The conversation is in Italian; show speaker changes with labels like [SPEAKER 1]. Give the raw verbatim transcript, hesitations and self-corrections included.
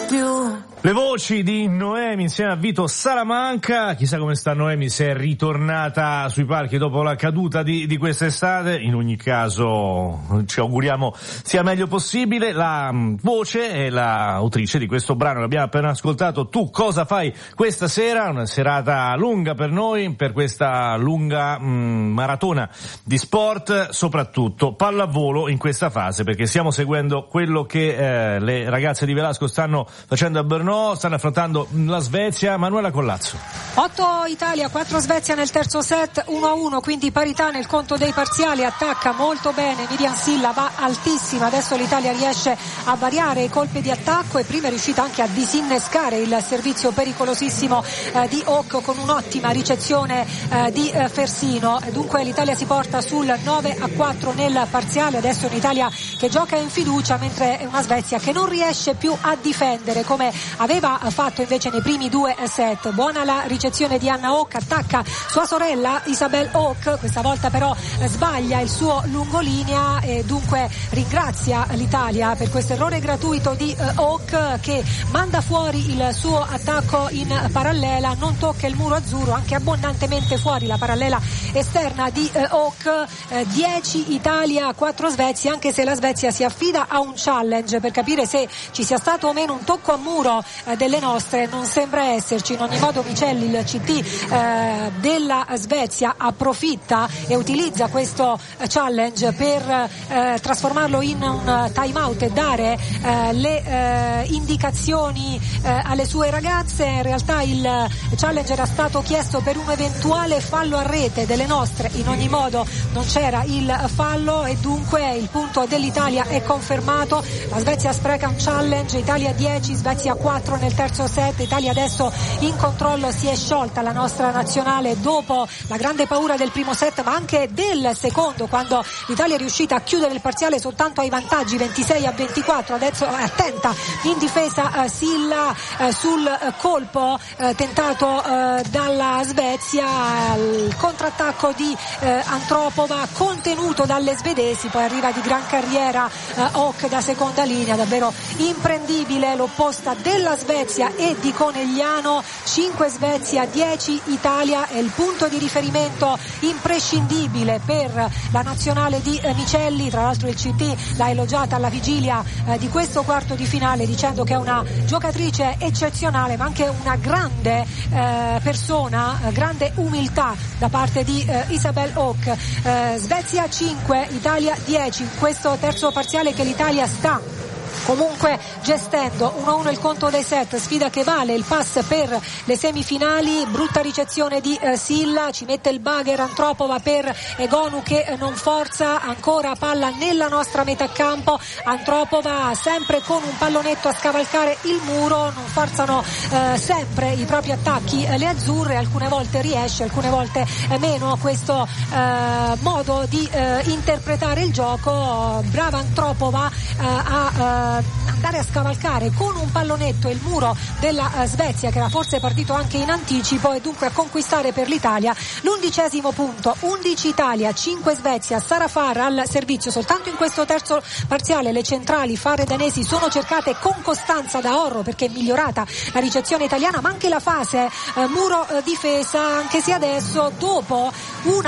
[SPEAKER 1] più.
[SPEAKER 2] Le voci di Noemi insieme a Vito Salamanca. Chissà come sta Noemi, se è ritornata sui palchi dopo la caduta di, di quest'estate. In ogni caso ci auguriamo sia meglio possibile. La voce è l'autrice di questo brano che abbiamo appena ascoltato. Tu cosa fai questa sera? Una serata lunga per noi, per questa lunga mh, maratona di sport, soprattutto pallavolo in questa fase, perché stiamo seguendo quello che eh, le ragazze di Velasco stanno facendo a Brno. No, stanno affrontando la Svezia. Manuela Collazzo.
[SPEAKER 3] otto Italia, quattro Svezia nel terzo set, uno a uno, quindi parità nel conto dei parziali. Attacca molto bene Miriam Silla, va altissima. Adesso l'Italia riesce a variare i colpi di attacco e prima è riuscita anche a disinnescare il servizio pericolosissimo eh, di Hawk con un'ottima ricezione eh, di eh, Fersino. Dunque l'Italia si porta sul nove a quattro nel parziale. Adesso è un'Italia che gioca in fiducia, mentre è una Svezia che non riesce più a difendere come aveva fatto invece nei primi due set. Buona la ricezione di Anna Hawk, attacca sua sorella Isabel Hawk, questa volta però sbaglia il suo lungolinea e dunque ringrazia l'Italia per questo errore gratuito di Hawk, che manda fuori il suo attacco in parallela, non tocca il muro azzurro, anche abbondantemente fuori la parallela esterna di Hawk. dieci Italia, quattro Svezia, anche se la Svezia si affida a un challenge per capire se ci sia stato o meno un tocco a muro delle nostre. Non sembra esserci. In ogni modo Micelli, il C T eh, della Svezia, approfitta e utilizza questo challenge per eh, trasformarlo in un time out e dare eh, le eh, indicazioni eh, alle sue ragazze. In realtà il challenge era stato chiesto per un eventuale fallo a rete delle nostre, in ogni modo non c'era il fallo e dunque il punto dell'Italia è confermato. La Svezia spreca un challenge, Italia dieci, Svezia quattro nel terzo set. Italia adesso in controllo, si è sciolta la nostra nazionale dopo la grande paura del primo set ma anche del secondo, quando l'Italia è riuscita a chiudere il parziale soltanto ai vantaggi ventisei a ventiquattro. Adesso è attenta in difesa eh, Silla eh, sul eh, colpo eh, tentato eh, dalla Svezia, il contrattacco di eh, Antropova contenuto dalle svedesi, poi arriva di gran carriera eh, Hawk da seconda linea, davvero imprendibile l'opposta della Svezia e di Conegliano. Cinque Svezia, dieci Italia, è il punto di riferimento imprescindibile per la nazionale di eh, Micelli. Tra l'altro il C T l'ha elogiata alla vigilia eh, di questo quarto di finale, dicendo che è una giocatrice eccezionale ma anche una grande eh, persona, eh, grande umiltà da parte di eh, Isabel Hawk. eh, Svezia cinque, Italia dieci in questo terzo parziale che l'Italia sta comunque gestendo. Uno a uno il conto dei set, sfida che vale il pass per le semifinali. Brutta ricezione di eh, Silla, ci mette il bugger Antropova per Egonu che eh, non forza, ancora palla nella nostra metà campo. Antropova sempre con un pallonetto a scavalcare il muro, non forzano eh, sempre i propri attacchi eh, le azzurre, alcune volte riesce, alcune volte eh, meno questo eh, modo di eh, interpretare il gioco. Brava Antropova eh, a eh, andare a scavalcare con un pallonetto il muro della uh, Svezia, che era forse partito anche in anticipo, e dunque a conquistare per l'Italia l'undicesimo punto. undici Italia, cinque Svezia. Sara Farr al servizio. Soltanto in questo terzo parziale le centrali Farr e danesi sono cercate con costanza da Orro, perché è migliorata la ricezione italiana, ma anche la fase uh, muro uh, difesa, anche se adesso dopo una